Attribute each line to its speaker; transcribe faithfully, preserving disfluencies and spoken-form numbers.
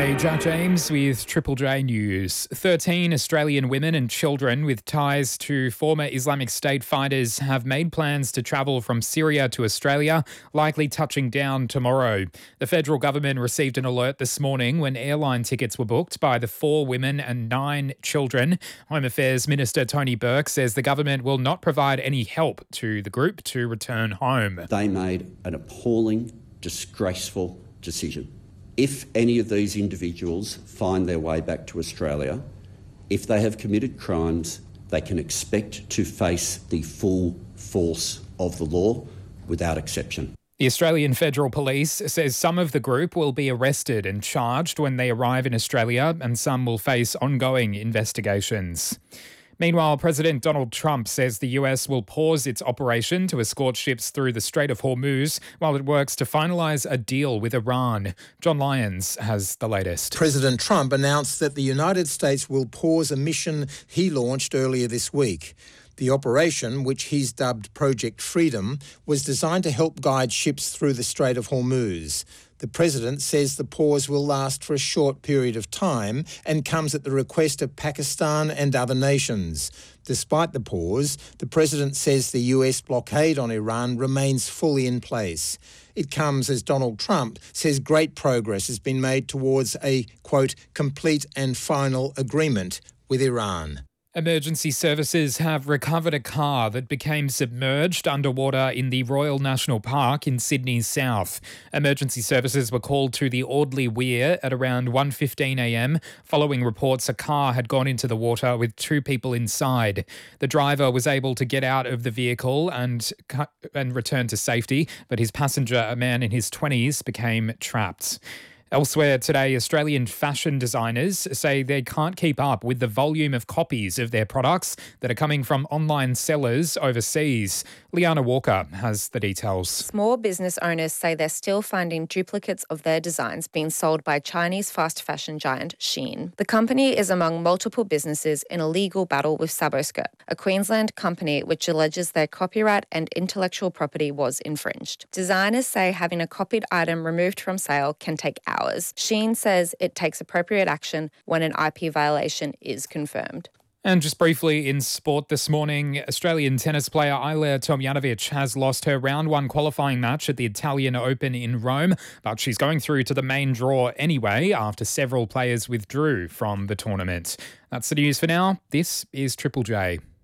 Speaker 1: G'day, Jack James with Triple J News. thirteen Australian women and children with ties to former Islamic State fighters have made plans to travel from Syria to Australia, likely touching down tomorrow. The federal government received an alert this morning when airline tickets were booked by the four women and nine children. Home Affairs Minister Tony Burke says the government will not provide any help to the group to return home.
Speaker 2: They made an appalling, disgraceful decision. If any of these individuals find their way back to Australia, if they have committed crimes, they can expect to face the full force of the law without exception.
Speaker 1: The Australian Federal Police says some of the group will be arrested and charged when they arrive in Australia, and some will face ongoing investigations. Meanwhile, President Donald Trump says the U S will pause its operation to escort ships through the Strait of Hormuz while it works to finalise a deal with Iran. John Lyons has the latest.
Speaker 3: President Trump announced that the United States will pause a mission he launched earlier this week. The operation, which he's dubbed Project Freedom, was designed to help guide ships through the Strait of Hormuz. The president says the pause will last for a short period of time and comes at the request of Pakistan and other nations. Despite the pause, the president says the U S blockade on Iran remains fully in place. It comes as Donald Trump says great progress has been made towards a, quote, complete and final agreement with Iran.
Speaker 1: Emergency services have recovered a car that became submerged underwater in the Royal National Park in Sydney's south. Emergency services were called to the Audley Weir at around one fifteen a m following reports a car had gone into the water with two people inside. The driver was able to get out of the vehicle and and return to safety, but his passenger, a man in his twenties, became trapped. Elsewhere today, Australian fashion designers say they can't keep up with the volume of copies of their products that are coming from online sellers overseas. Liana Walker has the details.
Speaker 4: Small business owners say they're still finding duplicates of their designs being sold by Chinese fast fashion giant Shein. The company is among multiple businesses in a legal battle with Saboskirt, a Queensland company which alleges their copyright and intellectual property was infringed. Designers say having a copied item removed from sale can take hours. Hours. Shein says it takes appropriate action when an I P violation is confirmed.
Speaker 1: And just briefly in sport this morning, Australian tennis player Ajla Tomljanovic has lost her round one qualifying match at the Italian Open in Rome, but she's going through to the main draw anyway after several players withdrew from the tournament. That's the news for now. This is Triple J.